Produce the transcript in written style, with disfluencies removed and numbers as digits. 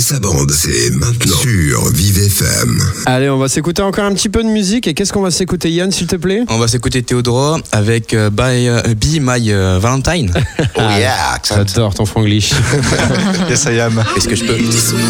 sa bande, c'est maintenant sur Vive FM. Allez, on va s'écouter encore un petit peu de musique. Et qu'est-ce qu'on va s'écouter, Yann, s'il te plaît? On va s'écouter Théodora avec Be My Valentine. Oh yeah. J'adore ton franglish. Yes, I am. Est-ce que je peux